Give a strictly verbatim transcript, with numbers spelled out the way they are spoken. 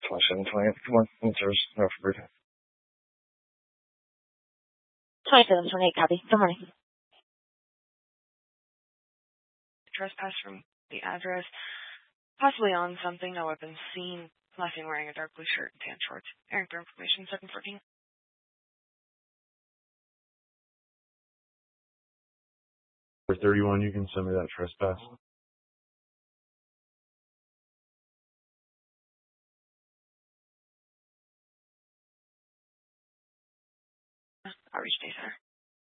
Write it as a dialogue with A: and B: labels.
A: twenty-seven, twenty-eight, come on, answers, no fruit.
B: twenty-seven, twenty-eight, copy. Good morning.
C: Trespass from the address, possibly on something, no weapons seen, last seen wearing a dark blue shirt and tan shorts. Airing for information, seven fourteen.
D: For thirty-one, you can send me that trespass.
C: Outreach day, sir.